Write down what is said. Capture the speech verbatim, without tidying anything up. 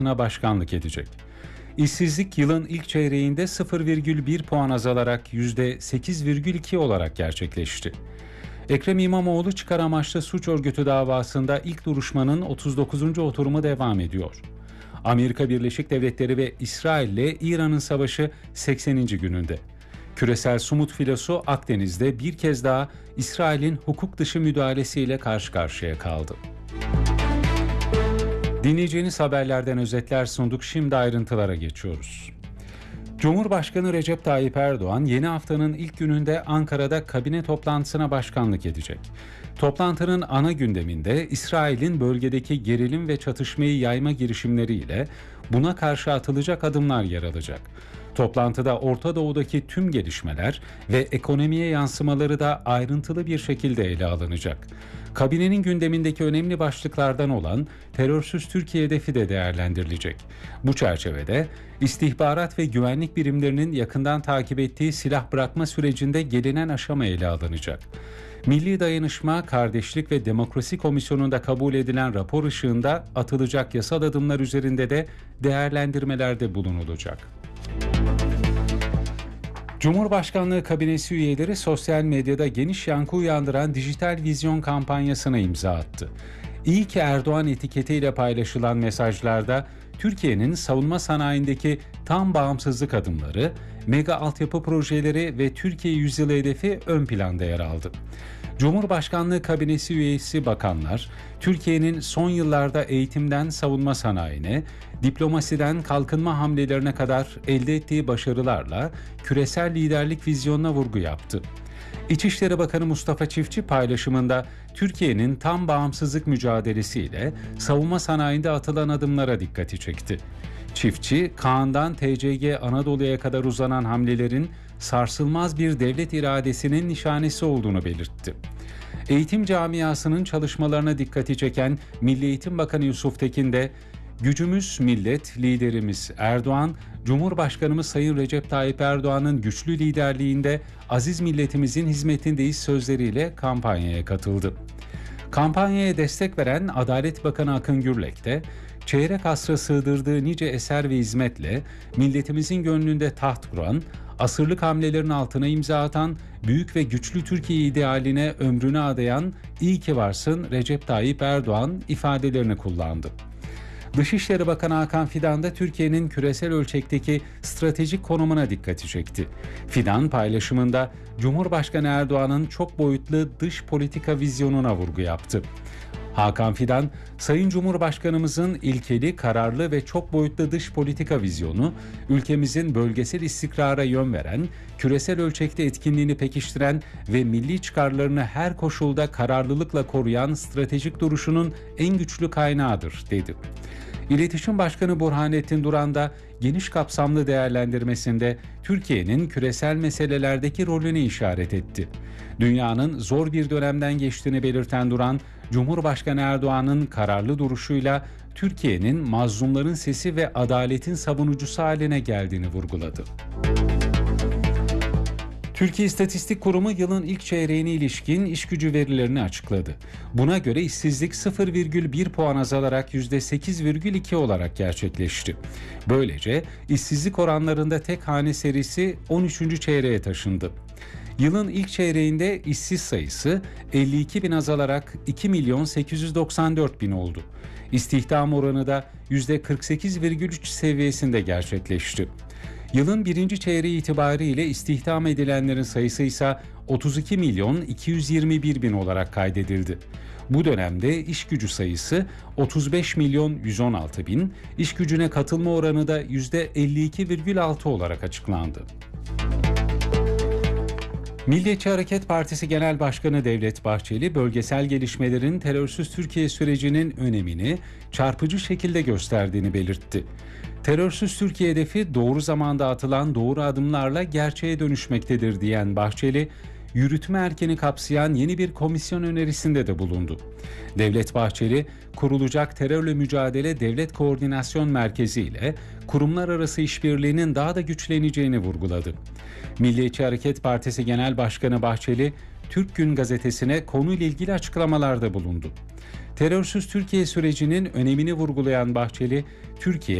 başkanlık edecek. İşsizlik yılın ilk çeyreğinde sıfır virgül bir puan azalarak yüzde sekiz virgül iki olarak gerçekleşti. Ekrem İmamoğlu çıkar amaçlı suç örgütü davasında ilk duruşmanın otuz dokuzuncu oturumu devam ediyor. Amerika Birleşik Devletleri ve İsrail ile İran'ın savaşı sekseninci gününde. Küresel sumut filosu Akdeniz'de bir kez daha İsrail'in hukuk dışı müdahalesiyle karşı karşıya kaldı. Dinleyeceğiniz haberlerden özetler sunduk. Şimdi ayrıntılara geçiyoruz. Cumhurbaşkanı Recep Tayyip Erdoğan yeni haftanın ilk gününde Ankara'da kabine toplantısına başkanlık edecek. Toplantının ana gündeminde İsrail'in bölgedeki gerilim ve çatışmayı yayma girişimleriyle buna karşı atılacak adımlar yer alacak. Toplantıda Orta Doğu'daki tüm gelişmeler ve ekonomiye yansımaları da ayrıntılı bir şekilde ele alınacak. Kabinenin gündemindeki önemli başlıklardan olan terörsüz Türkiye hedefi de değerlendirilecek. Bu çerçevede istihbarat ve güvenlik birimlerinin yakından takip ettiği silah bırakma sürecinde gelinen aşama ele alınacak. Milli Dayanışma, Kardeşlik ve Demokrasi Komisyonu'nda kabul edilen rapor ışığında atılacak yasal adımlar üzerinde de değerlendirmelerde bulunulacak. Cumhurbaşkanlığı kabinesi üyeleri sosyal medyada geniş yankı uyandıran dijital vizyon kampanyasına imza attı. İyi ki Erdoğan etiketiyle paylaşılan mesajlarda Türkiye'nin savunma sanayindeki tam bağımsızlık adımları, mega altyapı projeleri ve Türkiye Yüzyılı hedefi ön planda yer aldı. Cumhurbaşkanlığı kabinesi üyesi bakanlar, Türkiye'nin son yıllarda eğitimden savunma sanayine, diplomasiden kalkınma hamlelerine kadar elde ettiği başarılarla küresel liderlik vizyonuna vurgu yaptı. İçişleri Bakanı Mustafa Çiftçi paylaşımında Türkiye'nin tam bağımsızlık mücadelesiyle savunma sanayinde atılan adımlara dikkati çekti. Çiftçi, Kaan'dan T C G Anadolu'ya kadar uzanan hamlelerin sarsılmaz bir devlet iradesinin nişanesi olduğunu belirtti. Eğitim camiasının çalışmalarına dikkati çeken Milli Eğitim Bakanı Yusuf Tekin de "Gücümüz millet, liderimiz Erdoğan, Cumhurbaşkanımız Sayın Recep Tayyip Erdoğan'ın güçlü liderliğinde aziz milletimizin hizmetindeyiz" sözleriyle kampanyaya katıldı. Kampanyaya destek veren Adalet Bakanı Akın Gürlek de çeyrek asra sığdırdığı nice eser ve hizmetle milletimizin gönlünde taht kuran, asırlık hamlelerin altına imza atan, büyük ve güçlü Türkiye idealine ömrünü adayan "İyi ki varsın Recep Tayyip Erdoğan" ifadelerini kullandı. Dışişleri Bakanı Hakan Fidan da Türkiye'nin küresel ölçekteki stratejik konumuna dikkati çekti. Fidan paylaşımında Cumhurbaşkanı Erdoğan'ın çok boyutlu dış politika vizyonuna vurgu yaptı. Hakan Fidan, Sayın Cumhurbaşkanımızın ilkeli, kararlı ve çok boyutlu dış politika vizyonu, ülkemizin bölgesel istikrara yön veren, küresel ölçekte etkinliğini pekiştiren ve milli çıkarlarını her koşulda kararlılıkla koruyan stratejik duruşunun en güçlü kaynağıdır, dedi. İletişim Başkanı Burhanettin Duran da geniş kapsamlı değerlendirmesinde Türkiye'nin küresel meselelerdeki rolünü işaret etti. Dünyanın zor bir dönemden geçtiğini belirten Duran, Cumhurbaşkanı Erdoğan'ın kararlı duruşuyla Türkiye'nin mazlumların sesi ve adaletin savunucusu haline geldiğini vurguladı. Türkiye İstatistik Kurumu yılın ilk çeyreğine ilişkin işgücü verilerini açıkladı. Buna göre işsizlik sıfır virgül bir puan azalarak yüzde sekiz virgül iki olarak gerçekleşti. Böylece işsizlik oranlarında tek hane serisi on üçüncü çeyreğe taşındı. Yılın ilk çeyreğinde işsiz sayısı elli iki bin azalarak iki milyon sekiz yüz doksan dört bin oldu. İstihdam oranı da yüzde kırk sekiz virgül üç seviyesinde gerçekleşti. Yılın birinci çeyreği itibariyle istihdam edilenlerin sayısı ise otuz iki milyon iki yüz yirmi bir bin olarak kaydedildi. Bu dönemde iş gücü sayısı otuz beş milyon yüz on altı bin, iş gücüne katılma oranı da yüzde elli iki virgül altı olarak açıklandı. Milliyetçi Hareket Partisi Genel Başkanı Devlet Bahçeli, bölgesel gelişmelerin terörsüz Türkiye sürecinin önemini çarpıcı şekilde gösterdiğini belirtti. Terörsüz Türkiye hedefi doğru zamanda atılan doğru adımlarla gerçeğe dönüşmektedir diyen Bahçeli, yürütme erkeni kapsayan yeni bir komisyon önerisinde de bulundu. Devlet Bahçeli, kurulacak terörle mücadele devlet koordinasyon merkezi ile kurumlar arası işbirliğinin daha da güçleneceğini vurguladı. Milliyetçi Hareket Partisi Genel Başkanı Bahçeli, Türk Gün gazetesine konuyla ilgili açıklamalarda bulundu. Terörsüz Türkiye sürecinin önemini vurgulayan Bahçeli, Türkiye,